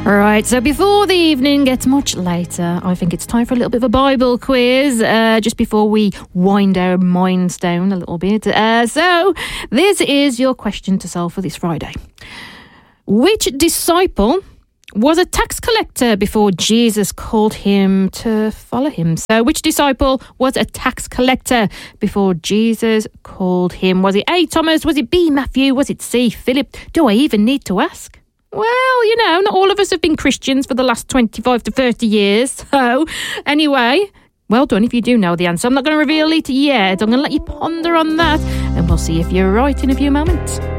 All right, so before the evening gets much later, I think it's time for a little bit of a Bible quiz, just before we wind our minds down a little bit. So this is your question to solve for this Friday. Which disciple was a tax collector before Jesus called him to follow him? So which disciple was a tax collector before Jesus called him? Was it A, Thomas? Was it B, Matthew? Was it C, Philip? Do I even need to ask? Well, you know, not all of us have been Christians for the last 25 to 30 years. So, anyway, well done if you do know the answer. I'm not going to reveal it yet. I'm going to let you ponder on that, and we'll see if you're right in a few moments.